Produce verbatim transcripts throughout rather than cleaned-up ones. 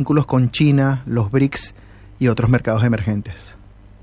vínculos con China, los B R I C S y otros mercados emergentes?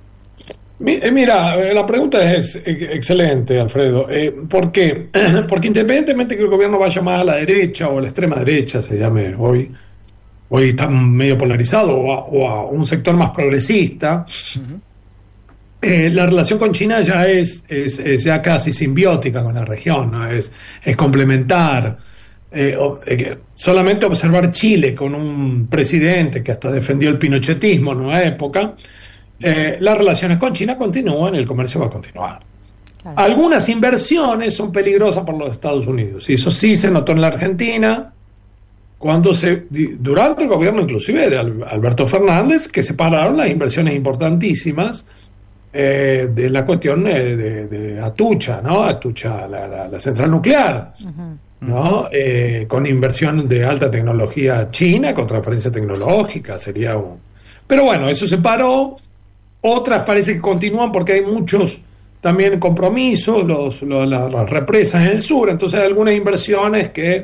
Mira, la pregunta es excelente, Alfredo. Eh, ¿Por qué? Porque independientemente que el gobierno vaya más a la derecha o a la extrema derecha, se llame hoy, hoy está medio polarizado, o a, o a un sector más progresista, uh-huh. eh, la relación con China ya es, es, es ya casi simbiótica con la región, ¿no? Es, es complementar. Eh, eh, solamente observar Chile con un presidente que hasta defendió el pinochetismo en una época. Eh, las relaciones con China continúan y el comercio va a continuar. Claro. Algunas inversiones son peligrosas por los Estados Unidos, y eso sí se notó en la Argentina cuando se durante el gobierno inclusive de Alberto Fernández, que se pararon las inversiones importantísimas eh, de la cuestión de, de, de Atucha, ¿no? Atucha, la, la, la central nuclear, uh-huh. ¿no? Eh, con inversión de alta tecnología china, con transferencia tecnológica, sería un... Pero bueno, eso se paró. Otras parece que continúan porque hay muchos también compromisos, los, los, las, las represas en el sur, entonces hay algunas inversiones que,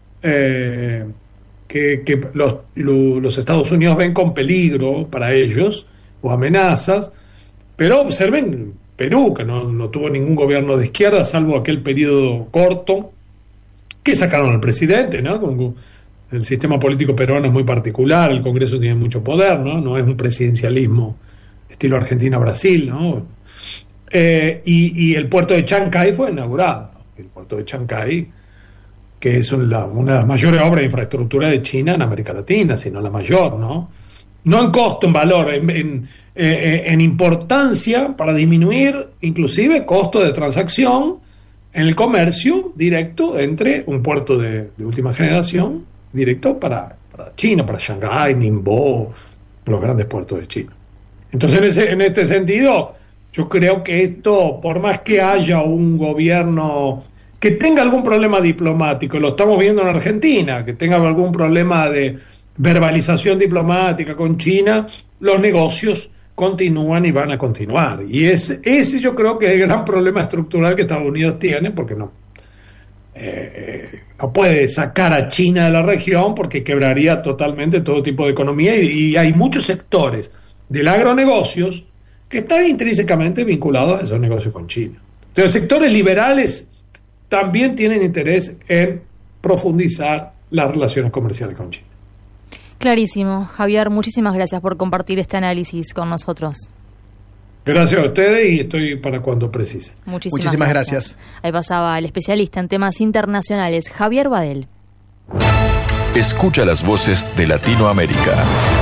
eh, que, que los, los Estados Unidos ven con peligro para ellos, o amenazas, pero observen Perú, que no, no tuvo ningún gobierno de izquierda, salvo aquel periodo corto, que sacaron al presidente, ¿no? Con, el sistema político peruano es muy particular, el Congreso tiene mucho poder, ¿no? No es un presidencialismo estilo Argentina-Brasil, ¿no? Eh, y, y el puerto de Chancay fue inaugurado, ¿no? El puerto de Chancay, que es una, una de las mayores obras de infraestructura de China en América Latina, sino la mayor, ¿no? No en costo, en valor, en, en, eh, en importancia para disminuir inclusive costo de transacción en el comercio directo entre un puerto de, de última generación, directo para, para China, para Shanghái, Ningbo, los grandes puertos de China. Entonces, en, ese, en este sentido, yo creo que esto, por más que haya un gobierno que tenga algún problema diplomático, lo estamos viendo en Argentina, que tenga algún problema de verbalización diplomática con China, los negocios continúan y van a continuar. Y ese, ese yo creo que es el gran problema estructural que Estados Unidos tiene, porque no, eh, no puede sacar a China de la región porque quebraría totalmente todo tipo de economía, y, y hay muchos sectores del agronegocios que están intrínsecamente vinculados a esos negocios con China. Entonces, sectores liberales también tienen interés en profundizar las relaciones comerciales con China. Clarísimo. Javier, muchísimas gracias por compartir este análisis con nosotros. Gracias a ustedes y estoy para cuando precise. Muchísimas, muchísimas gracias. gracias. Ahí pasaba el especialista en temas internacionales, Javier Badel. Escucha las voces de Latinoamérica.